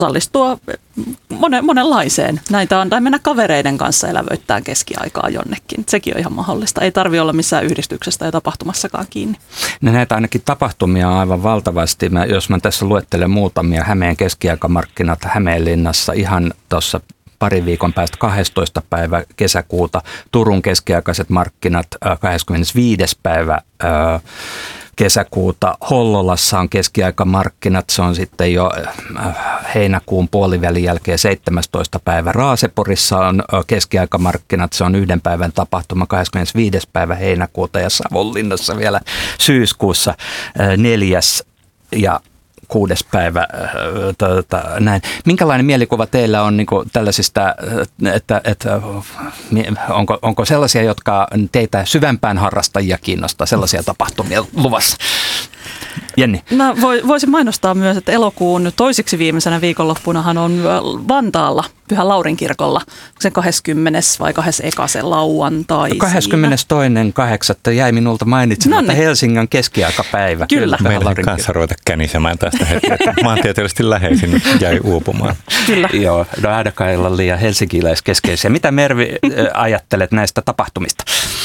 osallistua monenlaiseen. Tai mennä kavereiden kanssa elävöittämään keskiaikaa jonnekin. Sekin on ihan mahdollista. Ei tarvitse olla missään yhdistyksestä ja tapahtumassakaan kiinni. No näitä ainakin tapahtumia on aivan valtavasti. Jos mä tässä luettelen muutamia, Hämeen keskiaikamarkkinat Hämeenlinnassa ihan tuossa pari viikon päästä 12. päivä kesäkuuta, Turun keskiaikaiset markkinat 25. päivä kesäkuuta, Hollolassa on keskiaikamarkkinat, se on sitten jo heinäkuun puolivälin jälkeen 17. päivä. Raaseporissa on keskiaikamarkkinat, se on 1 päivän tapahtuma 25. päivä heinäkuuta ja Savonlinnassa vielä syyskuussa 4. ja 6. päivä. Näin. Minkälainen mielikuva teillä on niin kuin tällaisista, että onko sellaisia, jotka teitä syvempään harrastajia kiinnostaa, sellaisia tapahtumia luvassa? Jenni? Mä voisin mainostaa myös, että elokuun toiseksi viimeisenä viikonloppunahan on Vantaalla Pyhän Laurin kirkolla se 20. vai 21. lauantai. 22.8. jäi minulta mainitsematta Helsingin keskiaikapäivä. Kyllä. Meillä kanssa ruveta känisemään tästä hetkestä. Maantieteellisesti läheisin jäi uupumaan. Kyllä. Joo, no ainakaan ei olla liian helsinkiläiskeskeisiä. Mitä Mervi ajattelet näistä tapahtumista?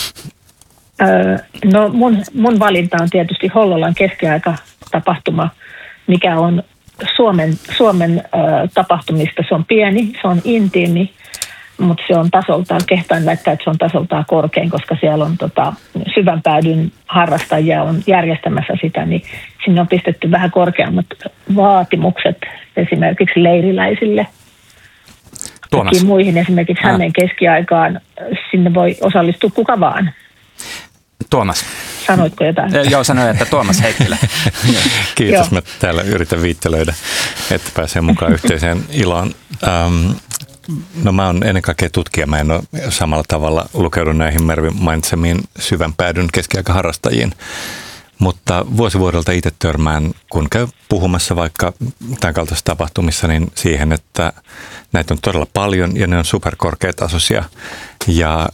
No mun valinta on tietysti Hollolan keskiaikatapahtuma, mikä on Suomen tapahtumista. Se on pieni, se on intiimi, mutta se on tasoltaan, kehtaan väittää, että se on tasoltaan korkein, koska siellä on syvänpäädyn harrastajia on järjestämässä sitä, niin sinne on pistetty vähän korkeammat vaatimukset esimerkiksi leiriläisille. Tuomas. Muihin esimerkiksi Hämeen keskiaikaan sinne voi osallistua kuka vaan. Tuomas. Sanoitko jotain? Joo, sanoin, että Tuomas Heikkilä. Kiitos, mä täällä yritän viittelöidä, että pääsee mukaan yhteiseen iloon. No mä oon ennen kaikkea tutkija, mä en ole samalla tavalla lukeudun näihin Mervin mainitsemiin syvän päädyn keskiaikaharrastajiin. Mutta vuodelta itse törmään, kun käy puhumassa vaikka tämän kaltaisissa tapahtumissa, niin siihen, että näitä on todella paljon ja ne on superkorkeatasoisia. Ja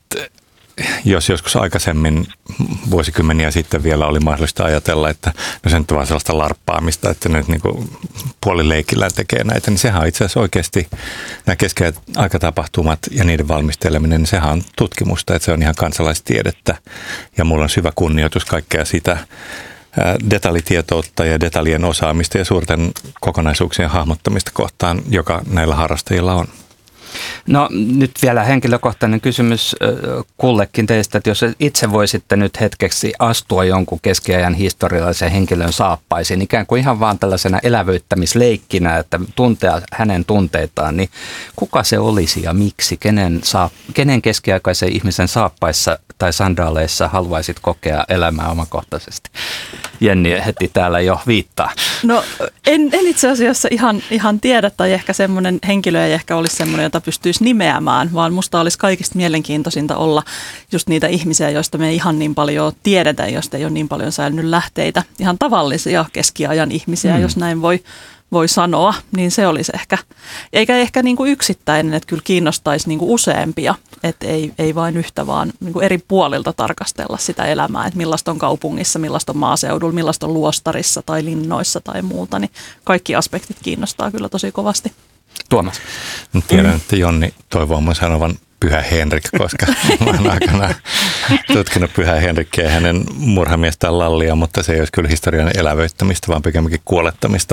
jos joskus aikaisemmin vuosikymmeniä sitten vielä oli mahdollista ajatella, että no se nyt on vaan sellaista larppaamista, että nyt niin kuin puolileikillä tekee näitä, niin sehän on itse asiassa oikeasti nämä keskiaikatapahtumat ja niiden valmisteleminen, niin sehän on tutkimusta, että se on ihan kansalaistiedettä ja mulla on syvä kunnioitus kaikkea sitä detaljitietoutta ja detaljien osaamista ja suurten kokonaisuuksien hahmottamista kohtaan, joka näillä harrastajilla on. No nyt vielä henkilökohtainen kysymys kullekin teistä, että jos itse voisitte nyt hetkeksi astua jonkun keskiajan historiallisen henkilön saappaisiin, ikään kuin ihan vaan tällaisena elävöittämisleikkinä, että tuntea hänen tunteitaan, niin kuka se olisi ja miksi? Kenen keskiaikaisen ihmisen saappaissa tai sandaaleissa haluaisit kokea elämää omakohtaisesti? Jenni heti täällä jo viittaa. No en itse asiassa ihan tiedä, tai ehkä semmoinen henkilö ei ehkä olisi semmoinen, jota pystyisi nimeämään, vaan musta olisi kaikista mielenkiintoisinta olla just niitä ihmisiä, joista me ei ihan niin paljon tiedetä, joista ei ole niin paljon säilynyt lähteitä. Ihan tavallisia keskiajan ihmisiä, jos näin voi sanoa, niin se olisi ehkä, eikä ehkä niin kuin yksittäinen, että kyllä kiinnostaisi niin kuin useampia, että ei vain yhtä, vaan niin kuin eri puolilta tarkastella sitä elämää, että millaista on kaupungissa, millaista on maaseudulla, millaista on luostarissa tai linnoissa tai muuta, niin kaikki aspektit kiinnostaa kyllä tosi kovasti. Tuomas. Tiedän, että Jonni toivoo mun sanovan Pyhä Henrik, koska mä oon aikanaan tutkinut Pyhä Henrikkiä ja hänen murhamiestään Lallia, mutta se ei olisi kyllä historian elävöittämistä, vaan pikemminkin kuolettamista.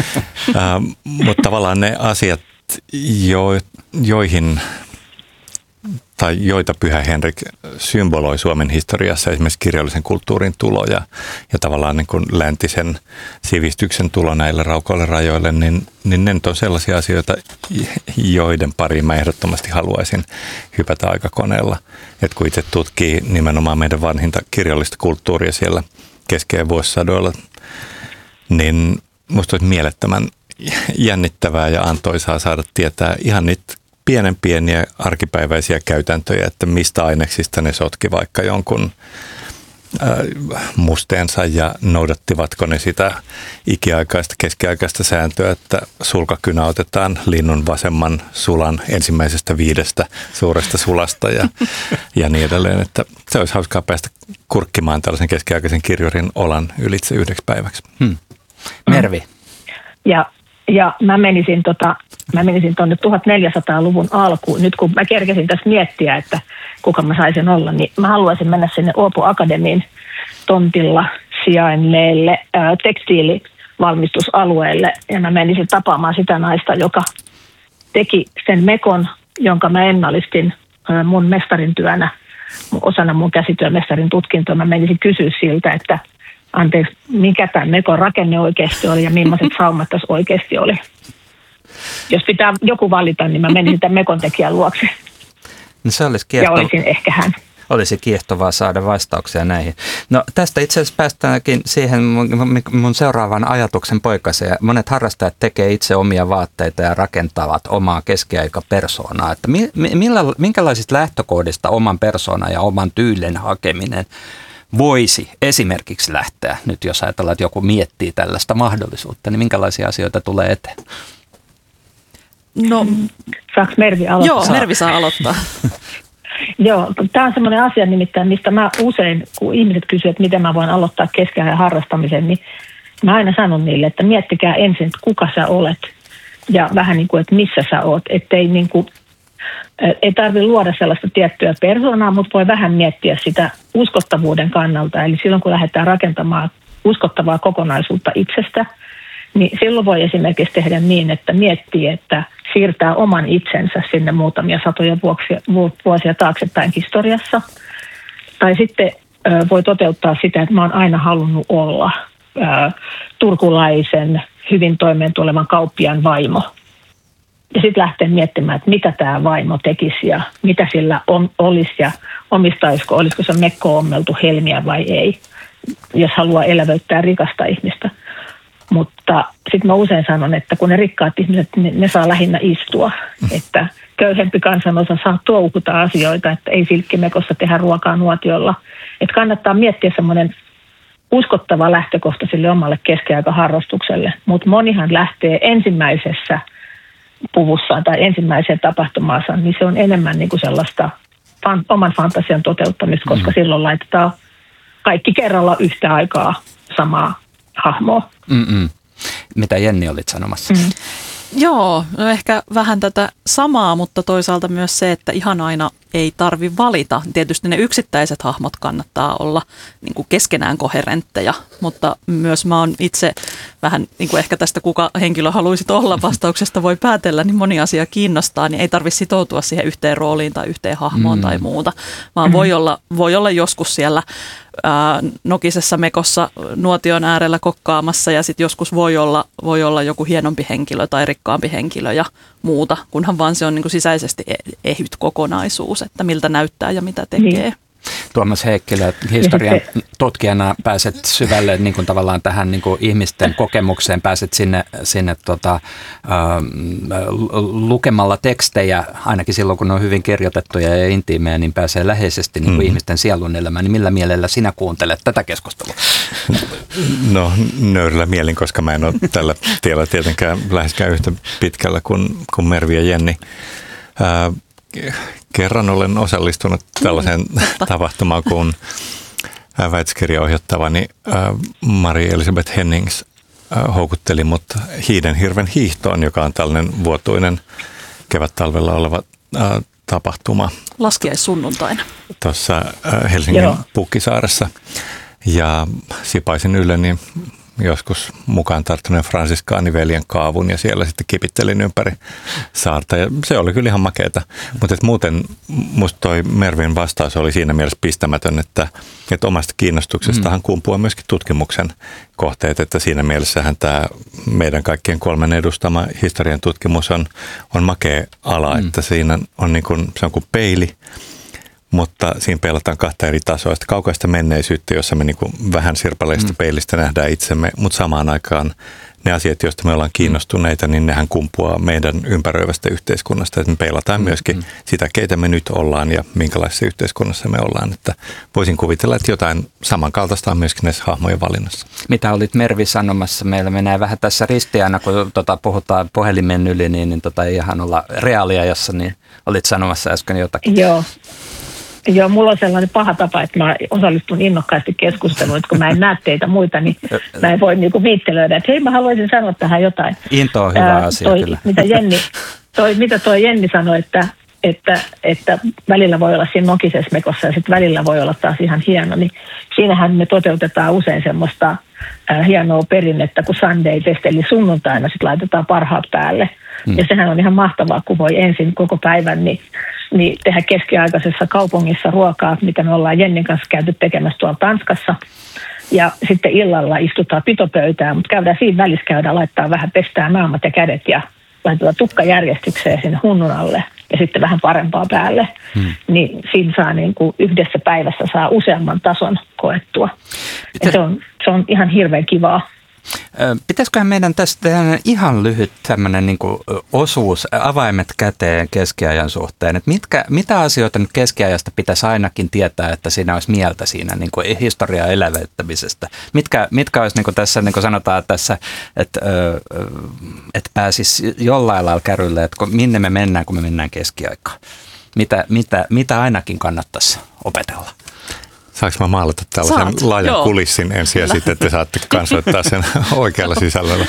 Mutta tavallaan ne asiat, joita Pyhä Henrik symboloi Suomen historiassa, esimerkiksi kirjallisen kulttuurin tulo ja tavallaan niin kuin läntisen sivistyksen tulo näille raukoille rajoille, niin ne on sellaisia asioita, joiden pariin mä ehdottomasti haluaisin hypätä aikakoneella. Et kun itse tutkii nimenomaan meidän vanhinta kirjallista kulttuuria siellä keskeen vuosisadoilla, niin musta olisi mielettömän jännittävää ja antoisaa saada tietää ihan niitä pieniä arkipäiväisiä käytäntöjä, että mistä aineksista ne sotki vaikka jonkun musteensa ja noudattivatko ne sitä ikiaikaista keskiaikaista sääntöä, että sulkakynä otetaan linnun vasemman sulan ensimmäisestä 5 suuresta sulasta ja niin edelleen. Että se olisi hauskaa päästä kurkkimaan tällaisen keskiaikaisen kirjurin olan ylitse 1 päiväksi. Mervi. Ja Ja mä menisin tuonne 1400-luvun alkuun. Nyt kun mä kerkesin tässä miettiä, että kuka mä saisin olla, niin mä haluaisin mennä sinne Åbo Akademin tontilla sijainneelle tekstiilivalmistusalueelle. Ja mä menisin tapaamaan sitä naista, joka teki sen mekon, jonka mä ennallistin mun mestarin työnä, osana mun käsityömestarin tutkintoa. Mä menisin kysyä siltä, että anteeksi, mikä tämä mekon rakenne oikeasti oli ja millaiset saumat tässä oikeasti oli. Jos pitää joku valita, niin mä menisin tämän mekon tekijän luokse. No se olisi ja olisin ehkä hän. Olisi kiehtovaa saada vastauksia näihin. No tästä itse asiassa päästäänkin siihen mun seuraavan ajatuksen poikaseen. Monet harrastajat tekee itse omia vaatteita ja rakentavat omaa keskiaikapersoonaa. Että minkälaisista lähtökohdista oman persoonan ja oman tyylin hakeminen voisi esimerkiksi lähteä? Nyt jos ajatellaan, että joku miettii tällaista mahdollisuutta, niin minkälaisia asioita tulee eteen? No, saako Mervi aloittaa? Joo, Mervi saa aloittaa. Joo, tämä on semmoinen asia nimittäin, mistä mä usein, kun ihmiset kysyvät, että miten mä voin aloittaa keskiajan harrastamisen, niin mä aina sanon niille, että miettikää ensin, että kuka sä olet ja vähän niin kuin, että missä sä oot. Ettei niin kuin, ei tarvitse luoda sellaista tiettyä persoonaa, mutta voi vähän miettiä sitä uskottavuuden kannalta. Eli silloin, kun lähdetään rakentamaan uskottavaa kokonaisuutta itsestä, niin silloin voi esimerkiksi tehdä niin, että miettii, että siirtää oman itsensä sinne muutamia satoja vuosia taaksepäin historiassa. Tai sitten voi toteuttaa sitä, että mä oon aina halunnut olla turkulaisen, hyvin toimeentulevan kauppiaan vaimo. Ja sitten lähtee miettimään, että mitä tämä vaimo tekisi ja mitä sillä olisi ja olisiko se mekko ommeltu helmiä vai ei, jos haluaa elävöittää rikasta ihmistä. Mutta sitten mä usein sanon, että kun ne rikkaat ihmiset, ne saa lähinnä istua, että köyhempi kansanosa saa touhuta asioita, että ei silkkimekossa tehdä ruokaa nuotiolla. Että kannattaa miettiä semmoinen uskottava lähtökohta sille omalle keskiaikaharrastukselle, mutta monihan lähtee ensimmäisessä puvussaan tai ensimmäiseen tapahtumaansa, niin se on enemmän niin kuin sellaista oman fantasian toteuttamista, koska silloin laitetaan kaikki kerralla yhtä aikaa samaa hahmoa. Mitä Jenni olit sanomassa? Joo, no ehkä vähän tätä samaa, mutta toisaalta myös se, että ihan aina ei tarvi valita. Tietysti ne yksittäiset hahmot kannattaa olla niin kuin keskenään koherentteja, mutta myös mä oon itse vähän niin kuin ehkä tästä kuka henkilö haluaisit olla vastauksesta voi päätellä, niin moni asia kiinnostaa, niin ei tarvitse sitoutua siihen yhteen rooliin tai yhteen hahmoon tai muuta, vaan voi olla joskus siellä nokisessa mekossa nuotion äärellä kokkaamassa ja sitten joskus voi olla joku hienompi henkilö tai rikkaampi henkilö ja muuta, kunhan vaan se on niin kuin sisäisesti ehyt kokonaisuus, että miltä näyttää ja mitä tekee. Niin. Tuomas Heikkilä, historian tutkijana pääset syvälle niin kuin tavallaan tähän niin kuin ihmisten kokemukseen, pääset sinne lukemalla tekstejä, ainakin silloin kun ne on hyvin kirjoitettuja ja intiimejä, niin pääsee läheisesti niin kuin ihmisten sielun elämään. Niin millä mielellä sinä kuuntelet tätä keskustelua? No nöyrillä mielin, koska mä en ole tällä tiellä tietenkään läheskään yhtä pitkällä kuin Mervi ja Jenni. Kerran olen osallistunut tällaiseen tapahtumaan, kun väitöskirjan ohjattavani Marie-Elisabeth Hennings houkutteli mut Hiidenhirven hiihtoon, joka on tällainen vuotuinen kevät-talvella oleva tapahtuma. Laskiaissunnuntaina. Tuossa Helsingin Pukkisaaressa. Ja sipaisin ylleni joskus mukaan tarttuneen fransiskaaniveljen kaavun ja siellä sitten kipittelin ympäri saarta ja se oli kyllä ihan makeeta. Mutta muuten musta toi Mervin vastaus oli siinä mielessä pistämätön, että omasta kiinnostuksestahan kumpuaa myöskin tutkimuksen kohteet, että siinä mielessähän tämä meidän kaikkien kolmen edustama historian tutkimus on makea ala, että siinä on niin kuin, se on kuin peili. Mutta siinä peilataan kahta eri tasoa. Sitä kaukaista menneisyyttä, jossa me niin kuin vähän sirpaleista peilistä nähdään itsemme, mutta samaan aikaan ne asiat, joista me ollaan kiinnostuneita, niin nehän kumpuaa meidän ympäröivästä yhteiskunnasta. Että me peilataan myöskin sitä, keitä me nyt ollaan ja minkälaisessa yhteiskunnassa me ollaan. Että voisin kuvitella, että jotain samankaltaista on myöskin näissä hahmojen valinnassa. Mitä olit Mervi sanomassa? Meillä menee vähän tässä ristiäänä, kun puhutaan puhelimen yli, niin ei ihan olla reaalia, jossa niin olit sanomassa äsken jotakin. Joo. Joo, mulla on sellainen paha tapa, että mä osallistun innokkaasti keskusteluun, että kun mä en näe teitä muita, niin mä en voi niinku viittelöidä, että hei, mä haluaisin sanoa tähän jotain. Into on hyvä asia kyllä. Mitä toi Jenni sanoi, että välillä voi olla siinä nokisessa mekossa ja sitten välillä voi olla taas ihan hieno, niin siinähän me toteutetaan usein semmoista hienoa perinnettä, kun Sunday Best, eli sunnuntaina sitten laitetaan parhaat päälle. Ja sehän on ihan mahtavaa, kun voi ensin koko päivän niin tehdä keskiaikaisessa kaupungissa ruokaa, mitä me ollaan Jennin kanssa käyty tekemässä tuolla Tanskassa. Ja sitten illalla istutaan pitopöytään, mutta siinä välissä laittaa vähän pestää naamat ja kädet ja laitetaan tukkajärjestykseen sinne hunnun alle ja sitten vähän parempaa päälle. Niin siinä saa niin kuin yhdessä päivässä saa useamman tason koettua. Se on ihan hirveän kivaa. Pitäisiköhän meidän tästä tehdä ihan lyhyt tämmöinen niin kuin osuus, avaimet käteen keskiajan suhteen, että mitä asioita nyt keskiajasta pitäisi ainakin tietää, että siinä olisi mieltä siinä niin kuin historiaa elävöittämisestä? Mitkä olisi niin kuin tässä, niin kuin sanotaan tässä, että pääsisi jollain lailla kärrylle, että minne me mennään, kun me mennään keskiaikaan? Mitä ainakin kannattaisi opetella? Saanko mä maalata tällaisen laajan kulissin ensin ja sitten te saatte kansoittaa sen oikealla sisällöllä?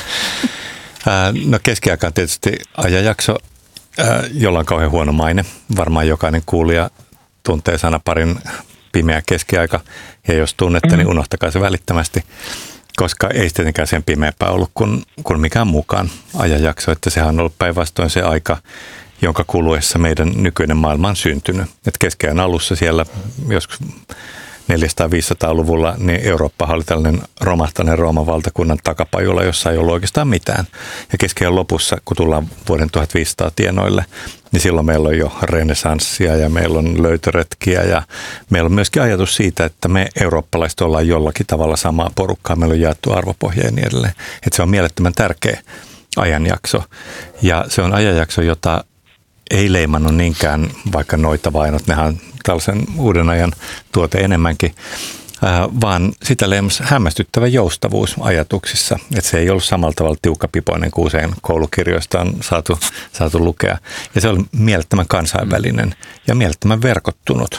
No keskiaika on tietysti ajanjakso, jolla on kauhean huono maine. Varmaan jokainen kuulija tuntee sanaparin pimeä keskiaika. Ja jos tunnette, niin unohtakaa se välittömästi, koska ei tietenkään sen pimeämpää ollut kuin mikään mukaan ajanjakso. Että sehän on ollut päinvastoin se aika, jonka kuluessa meidän nykyinen maailma on syntynyt. Että keskiajan alussa siellä joskus 400-500-luvulla, niin Eurooppa oli tällainen romahtaneen Rooman valtakunnan takapajulla, jossa ei ollut oikeastaan mitään. Ja keskiajan lopussa, kun tullaan vuoden 1500 tienoille, niin silloin meillä on jo renesanssia ja meillä on löytöretkiä ja meillä on myöskin ajatus siitä, että me eurooppalaiset ollaan jollakin tavalla samaa porukkaa, meillä on jaettu arvopohja ja niin edelleen. Että se on mielettömän tärkeä ajanjakso ja se on ajanjakso, jota ei leimannut niinkään vaikka noita vainot, nehän on tällaisen uuden ajan tuote enemmänkin, vaan sitä leimasi hämmästyttävä joustavuus ajatuksissa. Että se ei ollut samalla tavalla tiukkapipoinen kuin usein koulukirjoista on saatu lukea. Ja se oli mielettömän kansainvälinen ja mielettömän verkottunut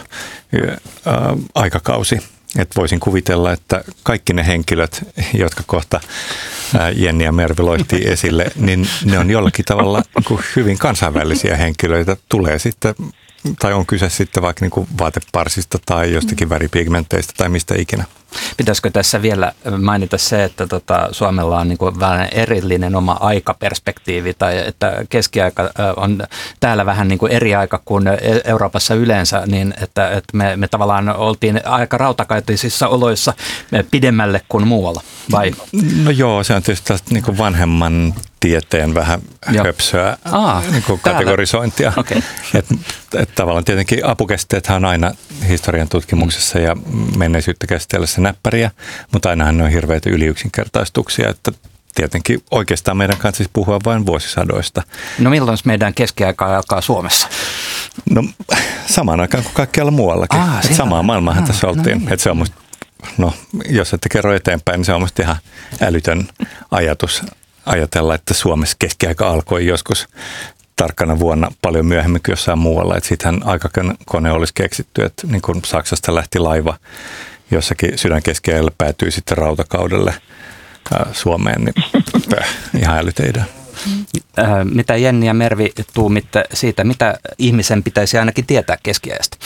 aikakausi. Että voisin kuvitella, että kaikki ne henkilöt, jotka kohta Jenni ja Mervi loitti esille, niin ne on jollakin tavalla hyvin kansainvälisiä henkilöitä. Tulee sitten, tai on kyse sitten vaikka niin kuin vaateparsista tai jostakin väripigmenteistä tai mistä ikinä. Pitäisikö tässä vielä mainita se, että Suomella on niin kuin vähän erillinen oma aikaperspektiivi tai että keskiaika on täällä vähän niin kuin eri aika kuin Euroopassa yleensä, niin että me tavallaan oltiin aika rautakaitisissa oloissa pidemmälle kuin muualla, vai? No joo, se on tietysti tästä niin kuin vanhemman tieteen vähän höpsöä niin kuin kategorisointia. Okay. Et tavallaan tietenkin apukesteethän on aina historian tutkimuksessa ja menneisyyttä käsitellessä näppäriä, mutta ainahan ne on hirveitä yliyksinkertaistuksia, että tietenkin oikeastaan meidän kanssa siis puhua vain vuosisadoista. No milloin meidän keskiaika alkaa Suomessa? No samaan aikaan kuin kaikkialla muuallakin. Samaa maailmaahan tässä oltiin. No, se on musta, jos ette kerro eteenpäin, niin se on musta ihan älytön ajatus ajatella, että Suomessa keskiaika alkoi joskus tarkkana vuonna paljon myöhemmin kuin jossain muualla. Että sittenhän aikakone olisi keksitty, että niin kuin Saksasta lähti laiva jossakin sydänkeskiajalla päätyi sitten rautakaudelle Suomeen, niin ihan älyteitä. Mitä Jenni ja Mervi tuumitte siitä, mitä ihmisen pitäisi ainakin tietää keskiajasta?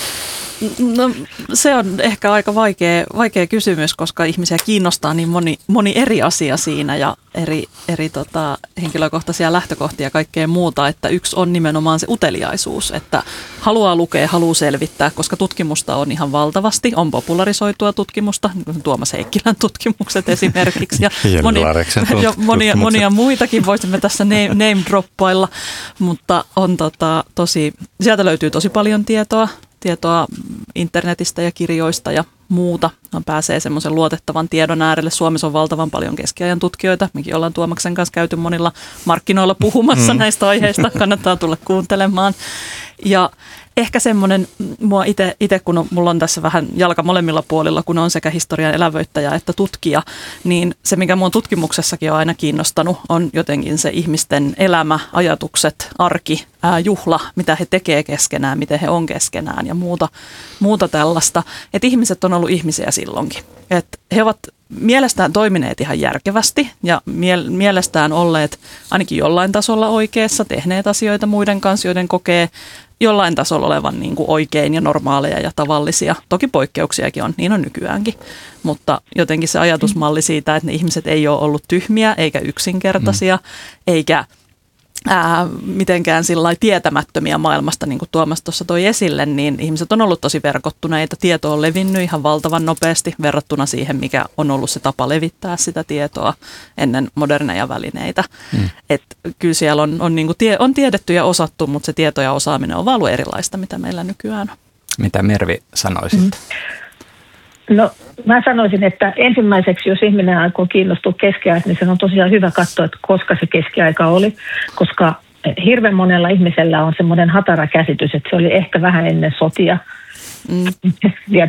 No, se on ehkä aika vaikea kysymys, koska ihmisiä kiinnostaa niin moni eri asia siinä ja eri henkilökohtaisia lähtökohtia ja kaikkea muuta, että yksi on nimenomaan se uteliaisuus, että haluaa lukea, haluaa selvittää, koska tutkimusta on ihan valtavasti, on popularisoitua tutkimusta, niin kuin Tuomas Heikkilän tutkimukset esimerkiksi ja monia muitakin voisimme tässä name droppailla, mutta on sieltä löytyy tosi paljon tietoa internetistä ja kirjoista ja muuta. Pääsee semmoisen luotettavan tiedon äärelle. Suomessa on valtavan paljon keskiajan tutkijoita. Mekin ollaan Tuomaksen kanssa käyty monilla markkinoilla puhumassa näistä aiheista. Kannattaa tulla kuuntelemaan. Ja ehkä semmoinen, mua itse kun mulla on tässä vähän jalka molemmilla puolilla, kun on sekä historian elävöittäjä että tutkija, niin se, mikä mua tutkimuksessakin on aina kiinnostanut, on jotenkin se ihmisten elämä, ajatukset, arki, juhla, mitä he tekee keskenään, miten he on keskenään ja muuta tällaista. Että ihmiset on ollut ihmisiä silloinkin. Että he ovat mielestään toimineet ihan järkevästi ja mielestään olleet ainakin jollain tasolla oikeassa, tehneet asioita muiden kanssa, joiden kokee jollain tasolla olevan niin kuin oikein ja normaaleja ja tavallisia. Toki poikkeuksiakin on, niin on nykyäänkin, mutta jotenkin se ajatusmalli siitä, että ne ihmiset ei ole ollut tyhmiä eikä yksinkertaisia, eikä mitenkään sillai tietämättömiä maailmasta, niin kuin Tuomas tuossa toi esille, niin ihmiset on ollut tosi verkottuneita. Tieto on levinnyt ihan valtavan nopeasti verrattuna siihen, mikä on ollut se tapa levittää sitä tietoa ennen moderneja välineitä. Et kyllä siellä on, niin kuin on tiedetty ja osattu, mutta se tieto ja osaaminen on vaan ollut erilaista, mitä meillä nykyään on. Mitä Mervi sanoisit? No mä sanoisin, että ensimmäiseksi, jos ihminen aikoo kiinnostua keskiajasta, niin se on tosiaan hyvä katsoa, että koska se keskiaika oli, koska hirveän monella ihmisellä on semmoinen hatara käsitys, että se oli ehkä vähän ennen sotia. Ja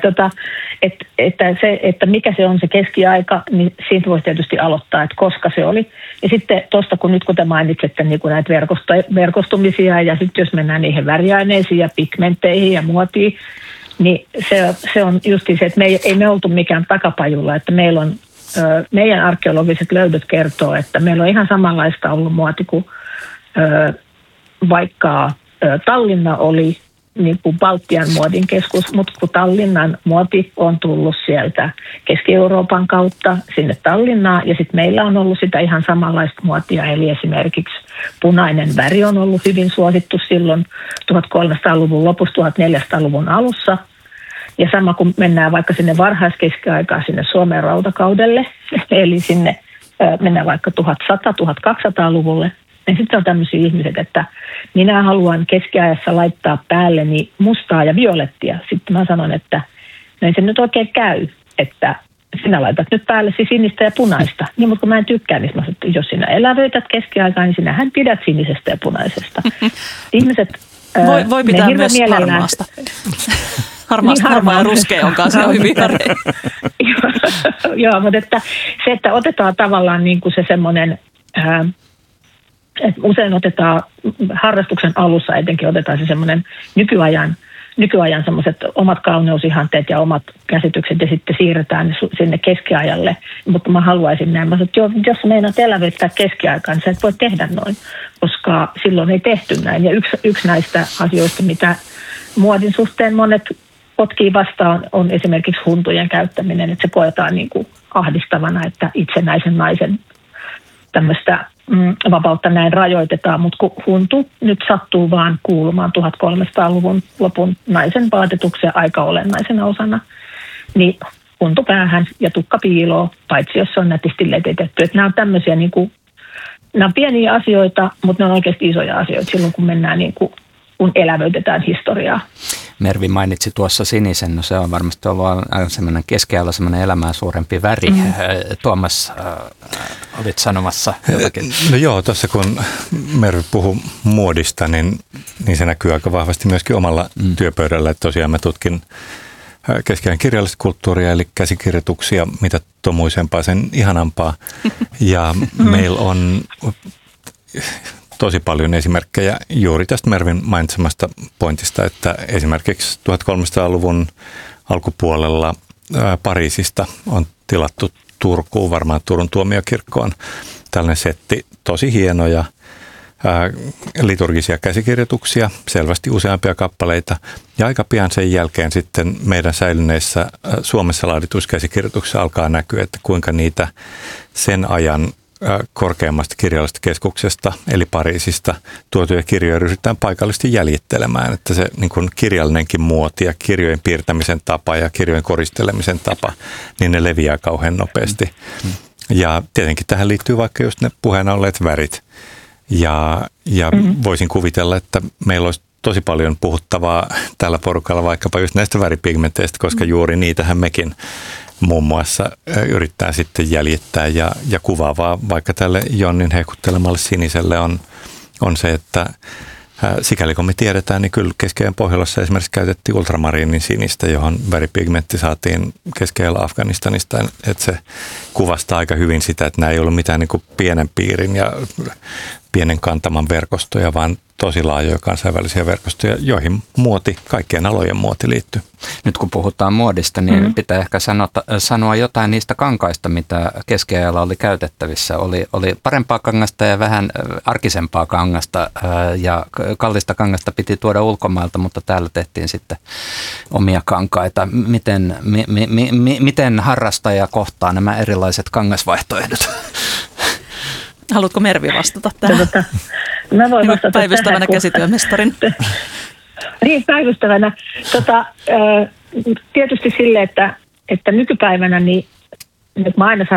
että mikä se on se keskiaika, niin siitä voisi tietysti aloittaa, että koska se oli. Ja sitten tuosta, kun te mainitsette niin kuin näitä verkostumisia ja sitten jos mennään niihin väriaineisiin ja pigmentteihin ja muotiin, niin se on justi se, että me ei oltu mikään takapajulla, että meillä on, meidän arkeologiset löydöt kertoo, että meillä on ihan samanlaista ollut muoti kuin vaikka Tallinna oli niin kuin Baltian muodin keskus, mutta kun Tallinnan muoti on tullut sieltä Keski-Euroopan kautta sinne Tallinnaan ja sitten meillä on ollut sitä ihan samanlaista muotia, eli esimerkiksi punainen väri on ollut hyvin suosittu silloin 1300-luvun lopussa, 1400-luvun alussa. Ja sama kun mennään vaikka sinne varhaiskeskiaikaan, sinne Suomen rautakaudelle, eli sinne mennään vaikka 1100-1200-luvulle, niin sitten on tämmöisiä ihmiset, että minä haluan keskiajassa laittaa päälleni mustaa ja violettia. Sitten mä sanon, että no ei se nyt oikein käy, että sinä laitat nyt päällesi sinistä ja punaista. Niin, mutta kun mä en tykkää, niin mä sanon, että jos sinä elävöität keskiaikaa, niin sinähän pidät sinisestä ja punaisesta. Ihmiset voi pitää myös harmaasta. Harmaa ja ruskea on kanssa hyvin väreä. Joo, mutta että se, että otetaan tavallaan niin kuin se semmoinen, että usein otetaan harrastuksen alussa etenkin otetaan se semmoinen nykyajan semmoiset omat kauneusihanteet ja omat käsitykset ja sitten siirretään sinne keskiajalle. Mutta mä haluaisin näin, että jos meinaat elävöittää keskiaikaan, niin sä et voi tehdä noin, koska silloin ei tehty näin. Ja yksi näistä asioista, mitä muodin suhteen monet potkii vastaan, on esimerkiksi huntujen käyttäminen, että se koetaan niin kuin ahdistavana, että itsenäisen naisen tämmöistä vapautta näin rajoitetaan, mutta kun huntu nyt sattuu vaan kuulumaan 1300-luvun lopun naisen vaatetuksen aika olennaisena osana, niin huntu päähän ja tukka piiloo, paitsi jos se on nätisti letitetty. Että nämä on tämmöisiä, niin kuin, nämä on pieniä asioita, mutta ne on oikeasti isoja asioita silloin, kun mennään niin kuin, kun elävöitetään historiaa. Mervi mainitsi tuossa sinisen, no se on varmasti ollut semmoinen keskiajalla semmoinen elämää suurempi väri. Tuomas, olit sanomassa jotakin. No joo, tuossa kun Mervi puhui muodista, niin se näkyy aika vahvasti myöskin omalla työpöydällä. Että tosiaan mä tutkin keskiajan kirjallista kulttuuria, eli käsikirjoituksia, mitä tomuisempaa, sen ihanampaa. Ja meillä on tosi paljon esimerkkejä juuri tästä Mervin mainitsemasta pointista, että esimerkiksi 1300-luvun alkupuolella Pariisista on tilattu Turkuun, varmaan Turun tuomiokirkkoon, tällainen setti, tosi hienoja liturgisia käsikirjoituksia, selvästi useampia kappaleita, ja aika pian sen jälkeen sitten meidän säilyneissä Suomessa laadituissa käsikirjoituksissa alkaa näkyä, että kuinka niitä sen ajan korkeammasta kirjallisesta keskuksesta, eli Pariisista, tuotuja kirjoja ryhdytään paikallisesti jäljittelemään, että se niin kuin kirjallinenkin muoti ja kirjojen piirtämisen tapa ja kirjojen koristelemisen tapa, niin ne leviää kauhean nopeasti. Ja tietenkin tähän liittyy vaikka just ne puheena olleet värit. Ja voisin kuvitella, että meillä olisi tosi paljon puhuttavaa tällä porukalla vaikkapa just näistä väripigmenteistä, koska juuri niitähän mekin muun muassa yrittää sitten jäljittää ja kuvaavaa vaikka tälle Jonnin hehkuttelemalle siniselle on se, että Sikäli kun me tiedetään, niin kyllä Keski-Aasian Pohjolassa esimerkiksi käytettiin ultramariinin sinistä, johon väripigmentti saatiin Keski-Aasian Afganistanista. Että se kuvastaa aika hyvin sitä, että nämä ei ollut mitään niin kuin pienen piirin ja pienen kantaman verkostoja, vaan tosi laajoja kansainvälisiä verkostoja, joihin kaikkien alojen muoti liittyy. Nyt kun puhutaan muodista, niin pitää ehkä sanoa jotain niistä kankaista, mitä keskiajalla oli käytettävissä. Oli parempaa kangasta ja vähän arkisempaa kangasta ja kallista kangasta piti tuoda ulkomailta, mutta täällä tehtiin sitten omia kankaita. Miten harrastaja kohtaa nämä erilaiset kangasvaihtoehdot? Haluatko Mervi vastata tähän? Mä voin vastata päivystävänä tähän, käsityömestarin. Niin, päivystävänä. Tietysti sille, että nykypäivänä, niin nyt mä aina